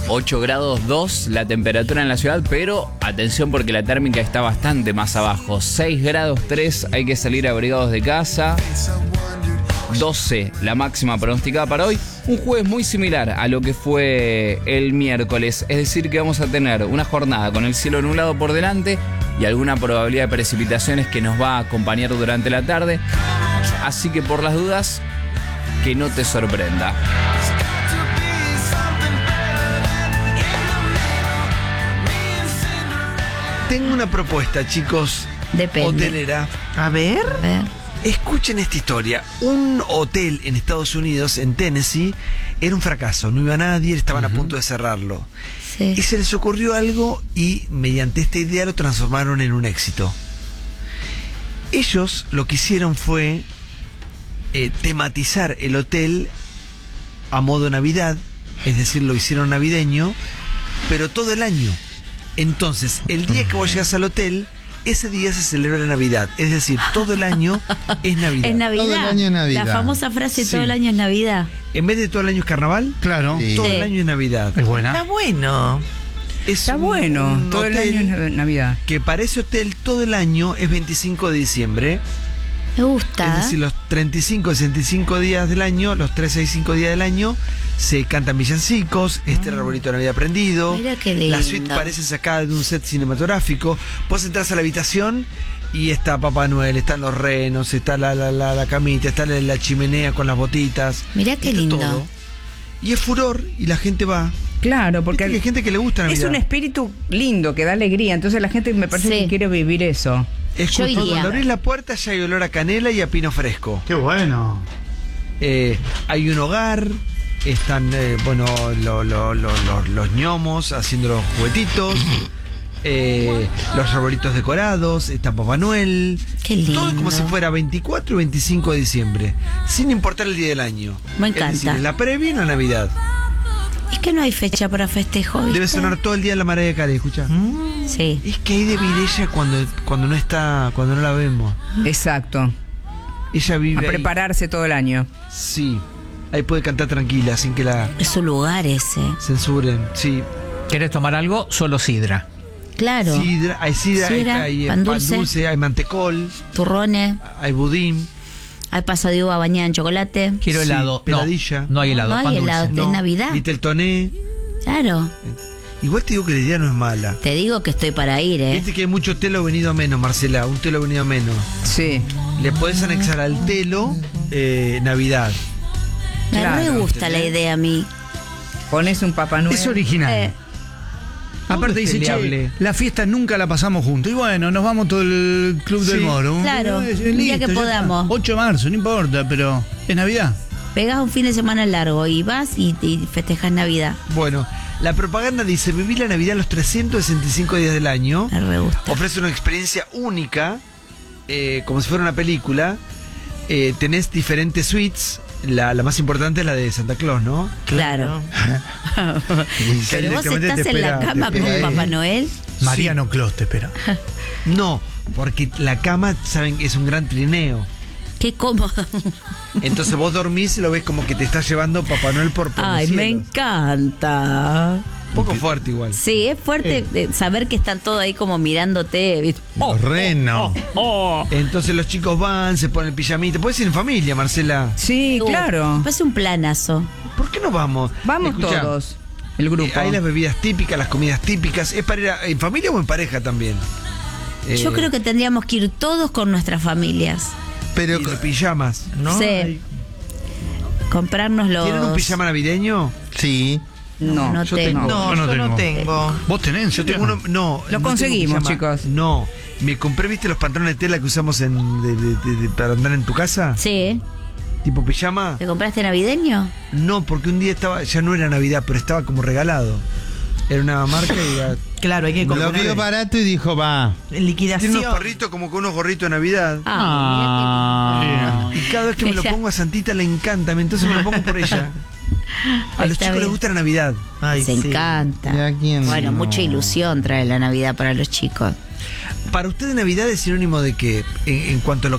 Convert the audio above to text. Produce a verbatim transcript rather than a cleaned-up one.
ocho grados dos la temperatura en la ciudad, pero atención porque la térmica está bastante más abajo. seis grados tres, hay que salir abrigados de casa. doce la máxima pronosticada para hoy. Un jueves muy similar a lo que fue el miércoles. Es decir que vamos a tener una jornada con el cielo nublado por delante y alguna probabilidad de precipitaciones que nos va a acompañar durante la tarde. Así que por las dudas, que no te sorprenda. Tengo una propuesta, chicos. Depende. Hotelera. A ver. A ver. Escuchen esta historia. Un hotel en Estados Unidos, en Tennessee, era un fracaso. No iba nadie, estaban uh-huh. a punto de cerrarlo. Sí. Y se les ocurrió algo y mediante esta idea lo transformaron en un éxito. Ellos lo que hicieron fue eh, tematizar el hotel a modo Navidad, es decir, lo hicieron navideño, pero todo el año. Entonces, el día que vos llegas al hotel, ese día se celebra la Navidad. Es decir, todo el año es Navidad. Es Navidad. Todo el año es Navidad. La famosa frase, Sí. todo el año es Navidad. En vez de todo el año es carnaval, Claro. Sí. todo Sí. el año es Navidad. Es buena. Está bueno. Es Está un- bueno. un Todo el hotel año es Navidad. que para ese hotel todo el año es veinticinco de diciembre. Me gusta. Es decir, los treinta y cinco, sesenta y cinco días del año, los trescientos sesenta y cinco días del año, se cantan villancicos, este el arbolito de Navidad prendido. Mira qué lindo. La suite parece sacada de un set cinematográfico. Vos entras a la habitación y está Papá Noel, están los renos, está la, la, la, la camita, está la, la chimenea con las botitas. Mirá qué está lindo. todo. Y es furor y la gente va. Claro, porque Viste que hay gente que le gusta es Navidad. un espíritu lindo que da alegría. Entonces la gente me parece Sí. que quiere vivir eso. Es Yo justo iría. cuando abrís la puerta ya hay olor a canela y a pino fresco. Qué bueno. Eh, hay un hogar, están eh, bueno lo- lo- lo- lo- los ñomos haciendo los juguetitos, eh, los arbolitos decorados, está Papá Noel. Qué lindo. Todo es como si fuera veinticuatro y veinticinco de diciembre, sin importar el día del año. Me Es decir, encanta. en la previa y en la Navidad. Es que no hay fecha para festejo, ¿viste? Debe sonar todo el día la Mariah Carey, escucha. Sí. Es que hay de vivir ella cuando, cuando no está, cuando no la vemos. Exacto. Ella vive A ahí. prepararse todo el año. Sí. Ahí puede cantar tranquila, sin que la Es su lugar ese. censuren. Sí. ¿Querés tomar algo? Solo sidra. Claro. Sidra, hay sidra, hay, Sidra, hay, eh, pan pan dulce. dulce, hay mantecol, Turrones. hay budín. Hay paso de uva bañada en chocolate. Quiero Sí, helado. peladilla. No, no hay helado. No hay pan dulce. helado. Es Navidad. Little Toné. Claro. Igual te digo que la idea no es mala. Te digo que estoy para ir, ¿eh? Viste que hay mucho telo venido a menos, Marcela. Un telo venido a menos. Sí. Le podés anexar al telo eh, Navidad. Me claro, re gusta la ¿entendés? idea a mí. Pones un Papá Noel. Es original. Eh, Aparte es dice, che, peleable. la fiesta nunca la pasamos juntos. Y bueno, nos vamos todo el club Sí, del Moro. claro, Eh, un día que ya está. podamos. ocho de marzo, no importa, pero es Navidad. Pegás un fin de semana largo y vas y, y festejas Navidad. Bueno, la propaganda dice: vivir la Navidad los trescientos sesenta y cinco días del año. Me re gusta. Ofrece una experiencia única, eh, como si fuera una película. Eh, tenés diferentes suites. La, la más importante es la de Santa Claus, ¿no? Claro. Pero vos directamente estás te en la espera- cama te con espera ahí. Papá Noel. Mariano Clos te espera. No, porque la cama, saben, es un gran trineo. Qué cómodo. Entonces vos dormís y lo ves como que te está llevando Papá Noel por, por los Ay, me cielos. encanta. Un poco fuerte igual. Sí, es fuerte eh, saber que están todos ahí como mirándote. ¿viste? Los renos. Entonces los chicos van, se ponen pijamita. Puedes ir en familia, Marcela. Sí, Uh, claro. Parece un planazo. ¿Por qué no vamos? Vamos Escuchá, todos. El grupo. eh, hay las bebidas típicas, las comidas típicas. ¿Es para ir a- en familia o en pareja también? Yo creo que tendríamos que ir todos con nuestras familias. Pero Y de pijamas, ¿no? Sí. Comprarnos los. ¿Tienen un pijama navideño? sí. No. No yo tengo. tengo. No, yo no yo no tengo. tengo. ¿Vos tenés? Yo tengo uno. No. Lo no conseguimos, tengo pijama. chicos. No. Me compré, ¿viste los pantalones de tela que usamos en, de- de- de- de- para andar en tu casa? Sí. ¿Tipo pijama? ¿Te compraste navideño? No, porque un día estaba, ya no era Navidad, pero estaba como regalado. Era una marca y era- Claro, hay que Lo comprar vio barato y dijo, va. en tiene liquidación. unos perritos como con unos gorritos de Navidad. Ah, Y cada vez que me lo Ella- pongo a Santita le encanta, entonces me lo pongo por ella. A los Está chicos les bien. gusta la Navidad. Ay, Se sí. encanta. ¿Y a quién Bueno, no? mucha ilusión trae la Navidad para los chicos. Para ustedes Navidad es sinónimo de que, en, en cuanto a lo